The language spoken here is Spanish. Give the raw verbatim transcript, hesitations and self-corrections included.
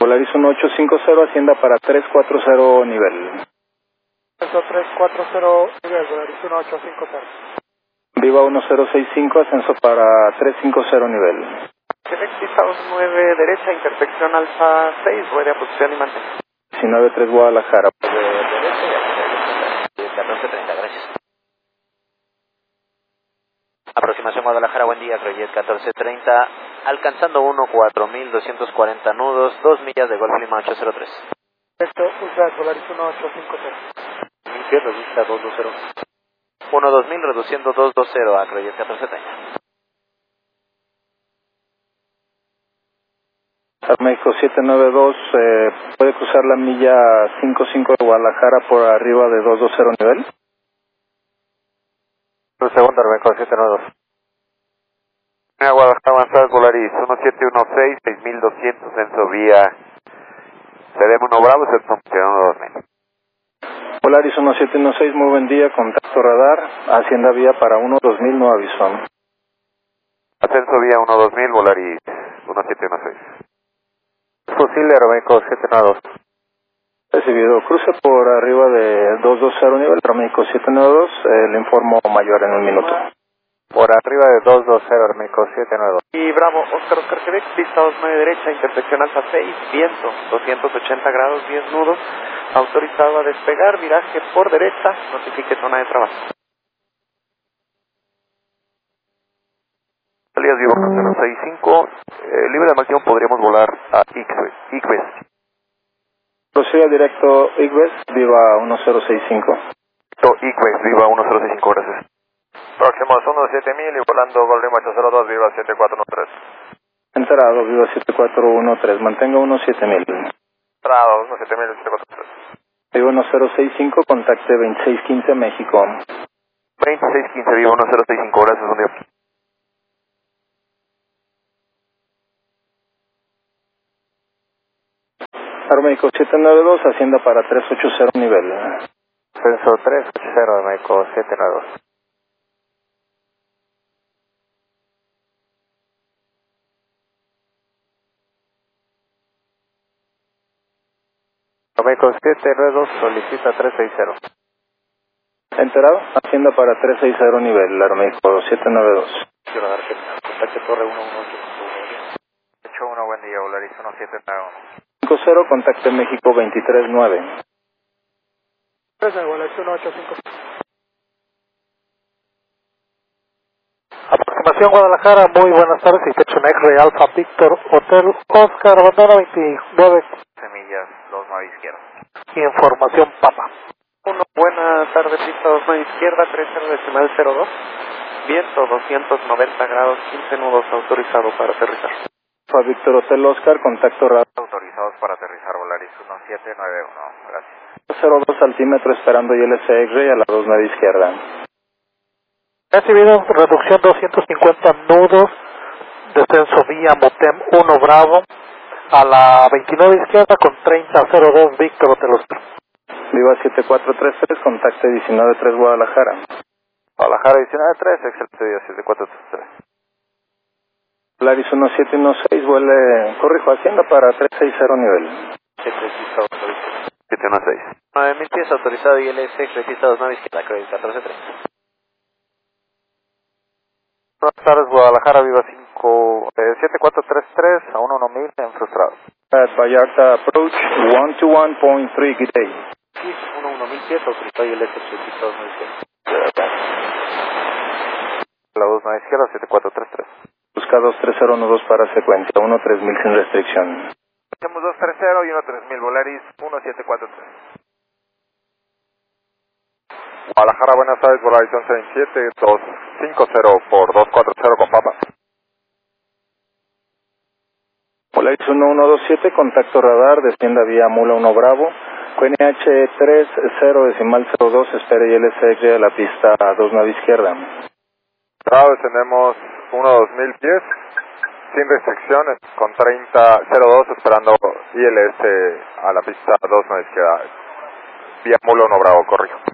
Polaris uno ocho cinco cero, Hacienda para tres cuatro cero nivel. tres cuatro cero nivel, Polaris uno ocho cinco cero. Viva uno cero seis cinco, ascenso para tres cinco cero nivel. Quebec pista dos nueve derecha, intersección alfa seis, vuelve a posición y mantén. diecinueve tres Guadalajara. De derecha y catorce treinta, gracias. Aproximación Guadalajara, buen día, Croyet catorce treinta, alcanzando uno cuatro mil doscientos cuarenta nudos, dos millas de Golf Lima ocho cero tres. Esto, Ultra, Polaris uno ocho cinco cero. mil pies, reducida dos dos cero. uno dos mil, reduciendo dos dos cero a Croyet catorce treinta. México siete nueve dos, eh, ¿puede cruzar la milla cinco cinco de Guadalajara por arriba de dos dos cero nivel? Segundo, México siete nueve dos. Guadalajara avanzada, Polaris uno siete uno seis, seis mil doscientos, censo vía C D M uno Bravo, se funcionó dos mil. Polaris uno siete uno seis, muy buen día, contacto radar, Hacienda vía para uno dos mil, no aviso. Ascenso vía uno dos mil, Polaris uno siete uno seis. Fusil Aeroméxico siete nueve dos. Recibido, cruce por arriba de dos dos cero nivel, Aeroméxico siete nueve dos, eh, le informo mayor en un minuto. Por arriba de dos dos cero, Aeroméxico siete nueve dos. Y Bravo, Oscar Oscar Quebec, pista dos nueve derecha, intersección alfa seis, viento, doscientos ochenta grados, diez nudos, autorizado a despegar, viraje por derecha, notifique zona de trabajo. Elías Vivo uno cero seis cinco, eh, libre de máximo podríamos volar a Iqbes. Prosiga directo Iqbes, viva uno cero seis cinco. Iqbes, viva uno cero seis cinco, gracias. Próximos uno siete mil y volando Golf Lima ocho cero dos, viva siete cuatro uno tres. Enterado, viva siete cuatro uno tres, mantenga uno siete mil. Enterado, uno siete mil, siete cuatro uno tres. Viva uno cero seis cinco, contacte veintiséis quince México. veintiséis quince, viva uno cero seis cinco, gracias, buen día. Aeroméxico siete nueve dos, Hacienda para tres ocho cero nivel. Ascenso tres ocho cero, Aeroméxico siete nueve dos. Aeroméxico siete nueve dos, solicita tres seis cero. Enterado, Hacienda para tres seis cero nivel, Aeroméxico siete nueve dos. Quiero dar que contacte Torre uno uno ocho. ocho uno, buen día, Polaris uno siete nueve uno. cinco cero, contacte México veintitrés nueve. Polaris uno ocho cinco. Aproximación Guadalajara, muy buenas tardes, Inspection X-Ray Alpha Victor Hotel Oscar, abandona veintinueve. Semillas, dos nueve izquierda. Información Papa. Uno, buena tarde, pista dos nueve izquierda, tres cero decimal cero dos. Viento, doscientos noventa grados, quince nudos, autorizado para aterrizar. Alfa Victor Hotel Oscar, contacto radar. Autorizados para aterrizar, Polaris uno siete nueve uno, gracias. cero dos altímetro esperando I L C X-Ray a la dos nueve izquierda. Recibido reducción doscientos cincuenta nudos, descenso vía Motem uno Bravo, a la veintinueve izquierda con treinta cero dos Víctor Hotel Oscar. Viva siete cuatro tres tres, contacte diecinueve tres Guadalajara. Guadalajara diecinueve tres, excelente día, siete cuatro tres tres. Polaris uno siete uno seis, vuele, corrijo, Hacienda para tres seis cero nivel. siete uno seis. nueve mil pies, autorizado I L S, pista dos nueve izquierda, Croyet catorce treinta. Buenas tardes, Guadalajara, viva cinco, eh, siete cuatro tres tres a uno uno mil en frustrado. At Vallarta approach one two one point three, good day. uno uno mil pies, autorizado I L S, pista dos nueve izquierda. La dos nueve izquierda, siete cuatro tres tres. Busca dos tres cero uno dos para secuencia, uno tres mil sin restricción. Tenemos dos tres cero y uno tres mil, Volaris uno siete cuatro tres. Guadalajara, buenas tardes, Volaris once veintisiete, dos cinco cero por dos cuatro cero con Papa. Polaris uno uno dos siete, contacto radar, descienda vía Mula uno Bravo, Q N H tres cero decimal cero dos, espere I L C X a la pista dos nueve izquierda. Bravo, descendemos uno dos mil pies, sin restricciones, con treinta cero dos, esperando I L S a la pista dos nueve izquierda, vía Mula uno Bravo, corrijo.